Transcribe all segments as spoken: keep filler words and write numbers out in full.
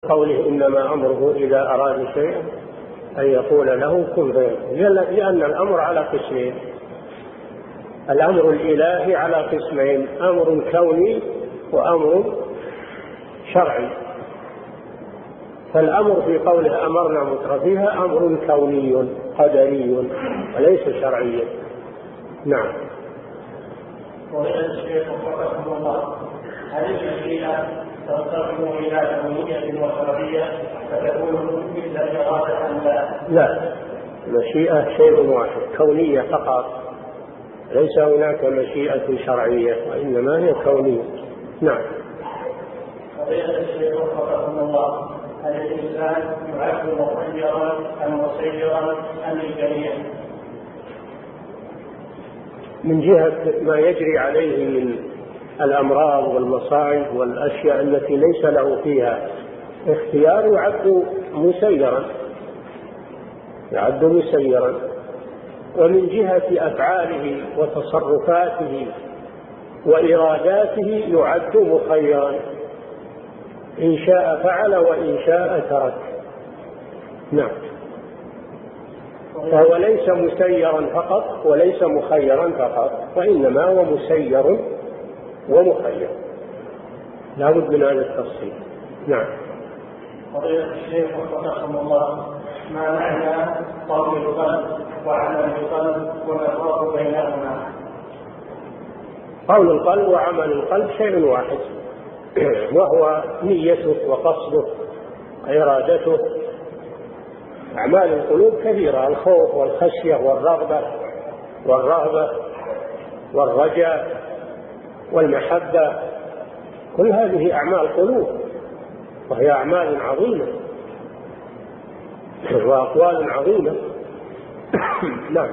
قوله إنما أمره إذا أراد شيئا أن يقول له كن فيكون، لأن الأمر على قسمين، الأمر الإلهي على قسمين، أمر كوني وأمر شرعي. فالأمر في قوله أمرنا مترفيها أمر كوني قدري وليس شرعيا. نعم. وإلى الشيخ وفقكم الله، هل المشيئة تنقسم إلى كونية وشرعية فتكون مثل الإرادة أم لا؟ لا، المشيئة شيء واحد، كونية فقط، ليس هناك مشيئة شرعية وإنما هي كونية. نعم. وإلى الشيخ وفقكم الله، هل الإنسان يعد مخيرا أم مسيرا أم الجميع؟ من جهة ما يجري عليه من الأمراض والمصائب والأشياء التي ليس له فيها اختيار يعد مسيرا يعد مسيرا ومن جهة أفعاله وتصرفاته وإراداته يعد مخيرا، إن شاء فعل وإن شاء ترك. نعم. فهو ليس مسيرا فقط وليس مخيرا فقط، وإنما هو مسير ومخير، لا بد من هذا التفصيل. نعم. فضيلة الشيخ وفقكم الله، ما معنى قول القلب وعمل القلب وما الفرق بينهما؟ قول القلب وعمل القلب شيء واحد، وهو نيته وقصده وإرادته. أعمال القلوب كثيرة، الخوف والخشية والرغبة والرهبة والرجاء والمحبة، كل هذه أعمال قلوب وهي أعمال عظيمة وأقوال عظيمة. نعم.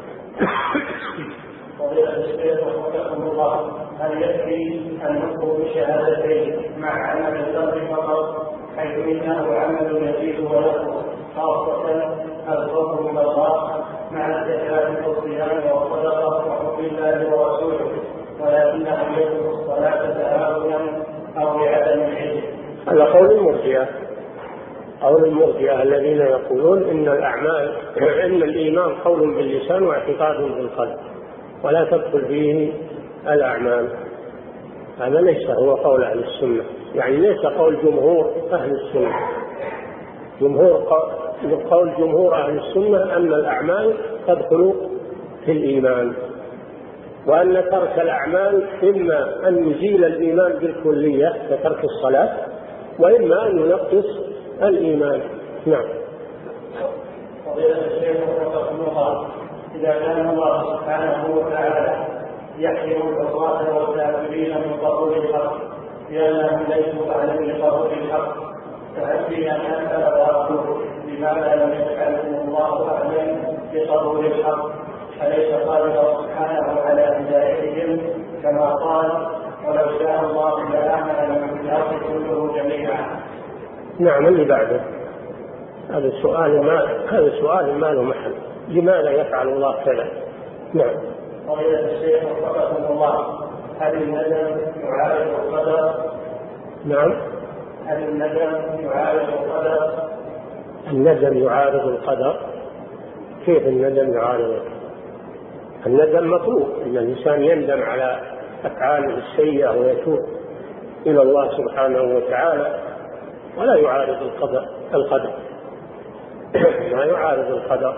فضيلة الشيخ وفقكم الله، هل يكفي أن نذكر بشهادتين مع عمل القلب فقط، حيث إنه عمل يزيد وينقص، خاصة الخوف من الله مع الزكاة والصيام والصدقة وحب الله ورسوله، ولكنه يترك الصلاة تهاونا أو بعدم العلم؟ هذا قول المرجئة، قول المرجئة الذين يقولون إن الأعمال إن الإيمان قول باللسان واعتقاد بالقلب ولا تدخل فيه الأعمال. هذا ليس هو قول أهل السنة، يعني ليس قول جمهور أهل السنة. جمهور قول جمهور أهل السنة أن الأعمال تدخل في الإيمان، وأن ترك الأعمال إما أن يزيل الإيمان بالكلية كترك الصلاة، وإما أن ينقص الإيمان. نعم. فضيلة الشيخ وفقكم الله، إذا كان الله سبحانه وتعالى يحرم العصاة والكافرين من قبول الحق لأنهم ليسوا أهلا لقبول الحق، فهل في أن أسأل وأقول لماذا لم يجعلهم الله أهلا لقبول الحق؟ أليس قادر سبحانه على هدايتهم كما قال ولو شاء الله لآمن من في الأرض كله جميعا؟ نعم. اللي بعده هذا سؤال ما هذا سؤال ما له محل، لماذا يفعل الله كذا؟ نعم. فضيلة الشيخ وفقكم الله، هل الندم يعارض القدر؟ نعم. هل الندم يعارض القدر؟ الندم يعارض القدر؟ كيف الندم يعارض القدر؟ الندم مطلوب، ان الانسان يندم على افعاله السيئه ويتوب الى الله سبحانه وتعالى، ولا يعارض القدر القدر ما يعارض القدر،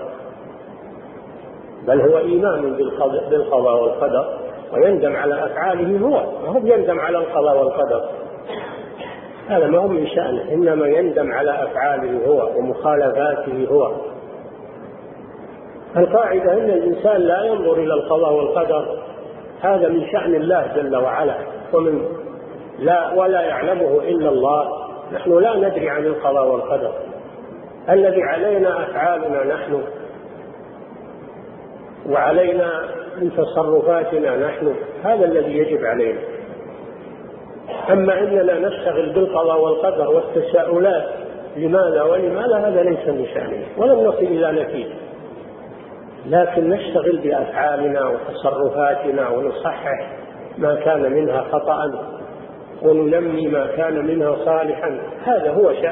بل هو ايمان بالقضاء والقدر، ويندم على افعاله هو، ما هو يندم على القضاء والقدر، هذا ما هو من شأنه، انما يندم على افعاله هو ومخالفاته هو. القاعدة أن الإنسان لا ينظر إلى القضاء والقدر، هذا من شأن الله جل وعلا، ومن لا ولا يعلمه إلا الله. نحن لا ندري عن القضاء والقدر، الذي علينا أفعالنا نحن، وعلينا من تصرفاتنا نحن، هذا الذي يجب علينا. أما إننا نشتغل بالقضاء والقدر والتساؤلات لماذا ولماذا، هذا ليس من شأننا ولن نصل إلى نتيجة، لكن نشتغل بأفعالنا وتصرفاتنا ونصحح ما كان منها خطأ وننمي ما كان منها صالحا، هذا هو شأن